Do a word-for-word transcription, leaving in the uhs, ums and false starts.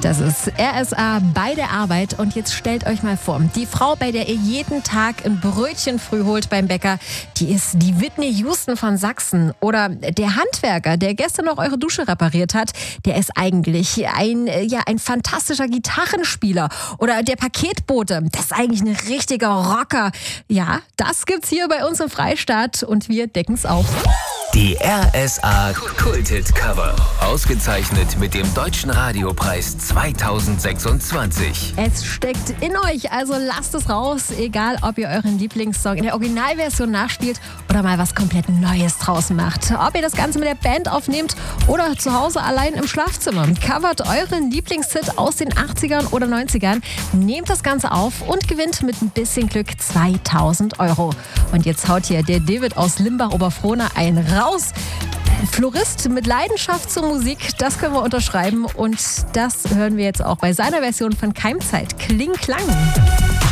Das ist R S A bei der Arbeit und jetzt stellt euch mal vor, die Frau, bei der ihr jeden Tag ein Brötchen früh holt beim Bäcker, die ist die Whitney Houston von Sachsen. Oder der Handwerker, der gestern noch eure Dusche repariert hat, der ist eigentlich ein, ja, ein fantastischer Gitarrenspieler. Oder der Paketbote, das ist eigentlich ein richtiger Rocker. Ja, das gibt's hier bei uns im Freistaat und wir decken's auf. Die R S A Kult-Hit Cover. Ausgezeichnet mit dem Deutschen Radiopreis zweitausendsechsundzwanzig. Es steckt in euch, also lasst es raus. Egal, ob ihr euren Lieblingssong in der Originalversion nachspielt oder mal was komplett Neues draus macht. Ob ihr das Ganze mit der Band aufnehmt oder zu Hause allein im Schlafzimmer. Covert euren Lieblingshit aus den achtzigern oder neunzigern. Nehmt das Ganze auf und gewinnt mit ein bisschen Glück zweitausend Euro. Und jetzt haut hier der David aus Limbach-Oberfrohna einen raus. Florist mit Leidenschaft zur Musik, das können wir unterschreiben und das hören wir jetzt auch bei seiner Version von Keimzeit. Kling Klang.